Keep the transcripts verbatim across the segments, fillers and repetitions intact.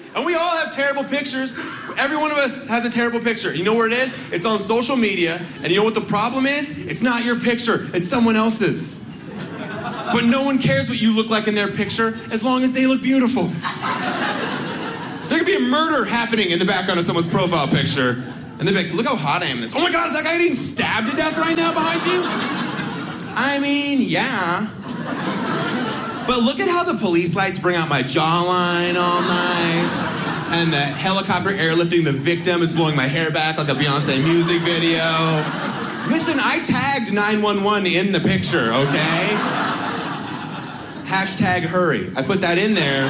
And we all have terrible pictures. Every one of us has a terrible picture. You know where it is? It's on social media. And you know what the problem is? It's not your picture. It's someone else's. But no one cares what you look like in their picture as long as they look beautiful. There could be a murder happening in the background of someone's profile picture. And they'd be like, look how hot I am in this. Oh my God, is that guy getting stabbed to death right now behind you? I mean, yeah. But look at how the police lights bring out my jawline all nice. And the helicopter airlifting the victim is blowing my hair back like a Beyonce music video. Listen, I tagged nine one one in the picture, okay? Hashtag hurry. I put that in there.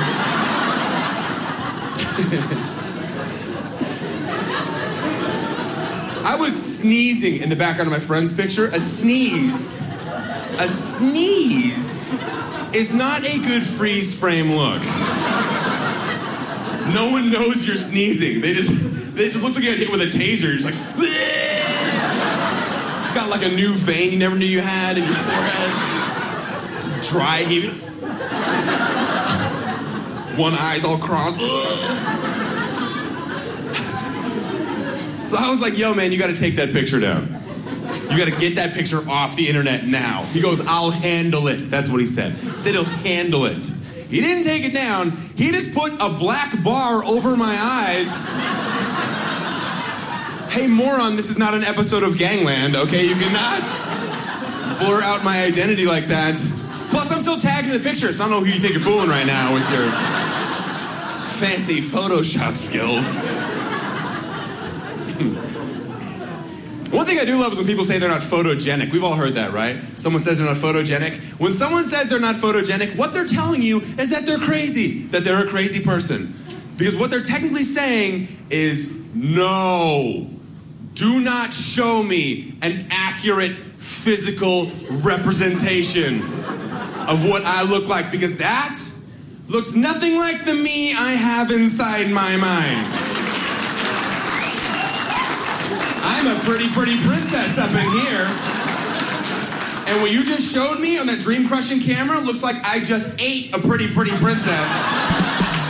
I was sneezing in the background of my friend's picture. A sneeze. A sneeze is not a good freeze frame look. No one knows you're sneezing. They just, it just looks like you got hit with a taser. You're just like, bleh! Got like a new vein you never knew you had in your forehead. Dry heaving. One eye's all crossed. So I was like, yo, man, you got to take that picture down. You got to get that picture off the internet now. He goes, I'll handle it. That's what he said. He said he'll handle it. He didn't take it down. He just put a black bar over my eyes. Hey, moron, this is not an episode of Gangland, okay? You cannot blur out my identity like that. Plus, I'm still tagged in the picture, so I don't know who you think you're fooling right now with your fancy Photoshop skills. One thing I do love is when people say they're not photogenic. We've all heard that, right? Someone says they're not photogenic. When someone says they're not photogenic, what they're telling you is that they're crazy, that they're a crazy person. Because what they're technically saying is, no, do not show me an accurate physical representation of what I look like, because that looks nothing like the me I have inside my mind. I'm a pretty, pretty princess up in here. And what you just showed me on that dream-crushing camera looks like I just ate a pretty, pretty princess.